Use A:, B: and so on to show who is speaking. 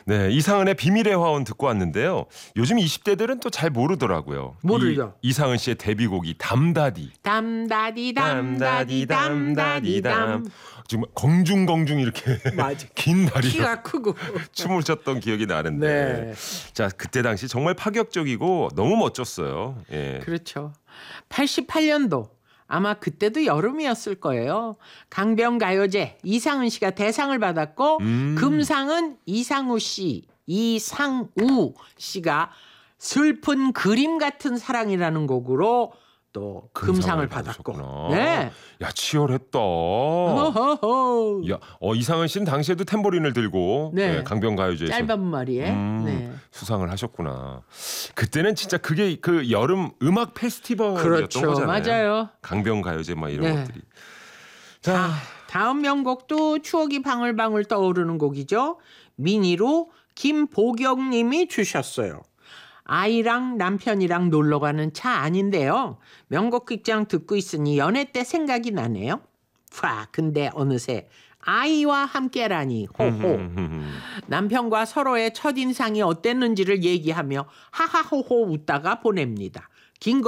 A: 네, 이상은의 비밀의 화원 듣고 왔는데요. 요즘 20대들은 또 잘 모르더라고요.
B: 모르죠.
A: 이상은 씨의 데뷔곡이 담다디.
B: 담다디 담다디 담다디 담.
A: 지금 공중공중 이렇게
B: 맞아.
A: 긴 다리로
B: 키가 크고
A: 춤을 췄던 기억이 나는데.
B: 네.
A: 자, 그때 당시 정말 파격적이고 너무 멋졌어요. 예.
B: 그렇죠. 88년도 아마 그때도 여름이었을 거예요. 강변가요제 이상은 씨가 대상을 받았고 금상은 이상우 씨, 이상우 씨가 슬픈 그림 같은 사랑이라는 곡으로 또 금상을 받았고.
A: 받으셨구나.
B: 네.
A: 야, 치열했다.
B: 호호호.
A: 야, 이상은 씨는 당시에도 탬버린을 들고
B: 네.
A: 강변가요제에서
B: 짧은 머리에. 네.
A: 수상을 하셨구나. 그때는 진짜 그게 그 여름 음악 페스티벌이었던
B: 그렇죠.
A: 거잖아요.
B: 맞아요.
A: 강변가요제 막 이런
B: 네.
A: 것들이.
B: 자, 다음 명곡도 추억이 방울방울 떠오르는 곡이죠. 미니로 김보경 님이 주셨어요. 아이랑 남편이랑 놀러 가는 차 안인데요. 명곡 극장 듣고 있으니 연애 때 생각이 나네요. 근데 어느새 아이와 함께라니 호호. 남편과 서로의 첫인상이 어땠는지를 얘기하며 하하호호 웃다가 보냅니다. 긴